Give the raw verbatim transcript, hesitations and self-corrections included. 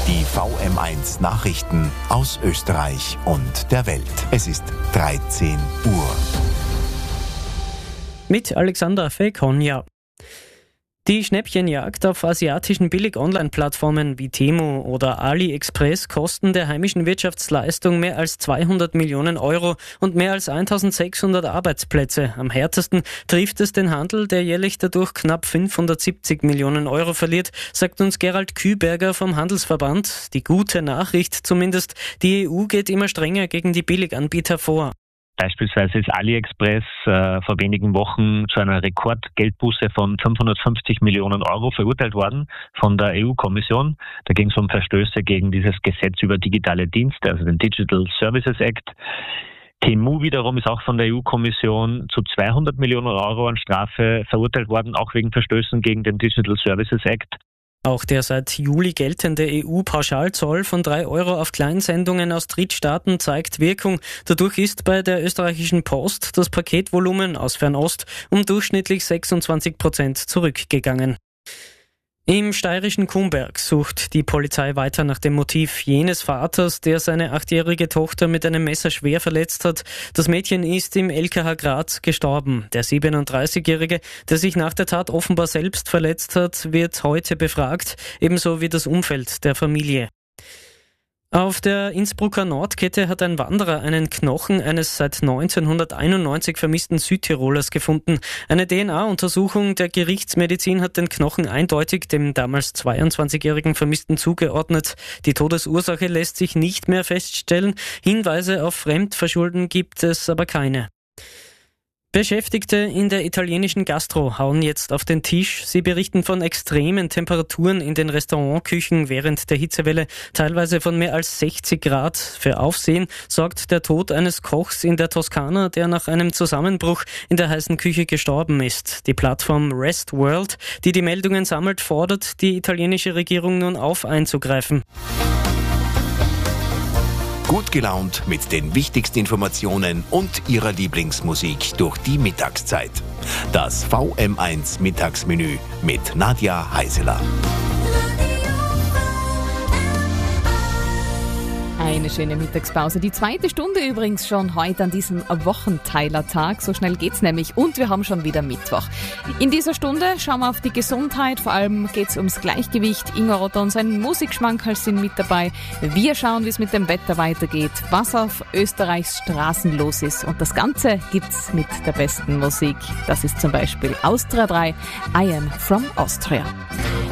Die V M eins Nachrichten aus Österreich und der Welt. Es ist dreizehn Uhr. Mit Alexander Fekonja. Die Schnäppchenjagd auf asiatischen Billig-Online-Plattformen wie Temu oder AliExpress kosten der heimischen Wirtschaftsleistung mehr als zweihundert Millionen Euro und mehr als eintausendsechshundert Arbeitsplätze. Am härtesten trifft es den Handel, der jährlich dadurch knapp fünfhundertsiebzig Millionen Euro verliert, sagt uns Gerald Küberger vom Handelsverband. Die gute Nachricht zumindest, die E U geht immer strenger gegen die Billiganbieter vor. Beispielsweise ist AliExpress äh, vor wenigen Wochen zu einer Rekordgeldbuße von fünfhundertfünfzig Millionen Euro verurteilt worden von der E U-Kommission. Da ging es um Verstöße gegen dieses Gesetz über digitale Dienste, also den Digital Services Act. Temu wiederum ist auch von der E U-Kommission zu zweihundert Millionen Euro an Strafe verurteilt worden, auch wegen Verstößen gegen den Digital Services Act. Auch der seit Juli geltende E U-Pauschalzoll von drei Euro auf Kleinsendungen aus Drittstaaten zeigt Wirkung. Dadurch ist bei der österreichischen Post das Paketvolumen aus Fernost um durchschnittlich sechsundzwanzig Prozent zurückgegangen. Im steirischen Kumberg sucht die Polizei weiter nach dem Motiv jenes Vaters, der seine achtjährige Tochter mit einem Messer schwer verletzt hat. Das Mädchen ist im L K H Graz gestorben. Der siebenunddreißigjährige, der sich nach der Tat offenbar selbst verletzt hat, wird heute befragt, ebenso wie das Umfeld der Familie. Auf der Innsbrucker Nordkette hat ein Wanderer einen Knochen eines seit neunzehnhunderteinundneunzig vermissten Südtirolers gefunden. Eine D N A-Untersuchung der Gerichtsmedizin hat den Knochen eindeutig dem damals zweiundzwanzigjährigen Vermissten zugeordnet. Die Todesursache lässt sich nicht mehr feststellen. Hinweise auf Fremdverschulden gibt es aber keine. Beschäftigte in der italienischen Gastro hauen jetzt auf den Tisch. Sie berichten von extremen Temperaturen in den Restaurantküchen während der Hitzewelle, teilweise von mehr als sechzig Grad. Für Aufsehen sorgt der Tod eines Kochs in der Toskana, der nach einem Zusammenbruch in der heißen Küche gestorben ist. Die Plattform Rest World, die die Meldungen sammelt, fordert die italienische Regierung nun auf, einzugreifen. Gut gelaunt mit den wichtigsten Informationen und Ihrer Lieblingsmusik durch die Mittagszeit. Das V M eins Mittagsmenü mit Nadja Heiseler. Eine schöne Mittagspause. Die zweite Stunde übrigens schon heute an diesem Wochenteilertag. So schnell geht's nämlich. Und wir haben schon wieder Mittwoch. In dieser Stunde schauen wir auf die Gesundheit. Vor allem geht's ums Gleichgewicht. Ingwer Rotter und sein Musikschmankerl sind mit dabei. Wir schauen, wie es mit dem Wetter weitergeht, was auf Österreichs Straßen los ist. Und das Ganze gibt's mit der besten Musik. Das ist zum Beispiel Austria drei, I Am From Austria.